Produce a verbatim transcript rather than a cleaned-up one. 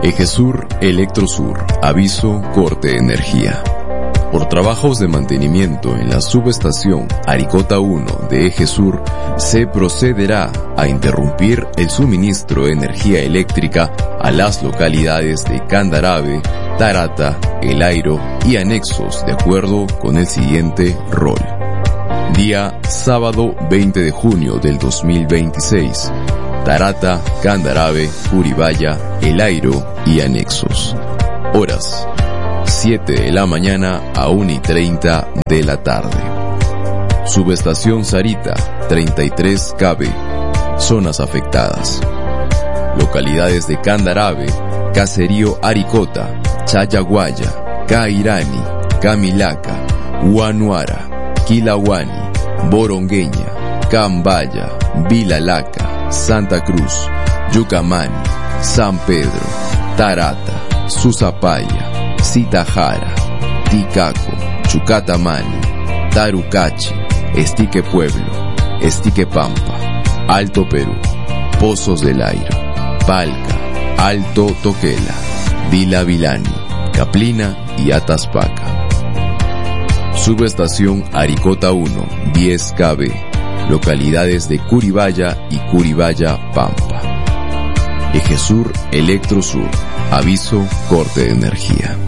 Ejesur Electrosur, aviso corte de energía. Por trabajos de mantenimiento en la subestación Aricota uno de Ejesur, se procederá a interrumpir el suministro de energía eléctrica a las localidades de Candarave, Tarata, El Airo y anexos de acuerdo con el siguiente rol. Día sábado veinte de junio del dos mil veintiséis. Tarata, Candarave, Curibaya, El Airo y anexos. Horas: siete de la mañana a una y treinta de la tarde. Subestación Sarita, treinta y tres kilómetros. Zonas afectadas: localidades de Candarave, Caserío Aricota, Chayaguaya, Cairani, Camilaca, Huanuara, Quilahuani, Borongueña, Cambaya, Vilalaca, Santa Cruz, Yucamani, San Pedro, Tarata, Susapaya, Citajara, Ticaco, Chucatamani, Tarucachi, Estique Pueblo, Estique Pampa, Alto Perú, Pozos del Airo, Palca, Alto Toquela, Vila Vilani, Caplina y Ataspaca. Subestación Aricota uno, diez kilómetros. Localidades de Curibaya y Curibaya Pampa. Ejesur Electrosur, aviso corte de energía.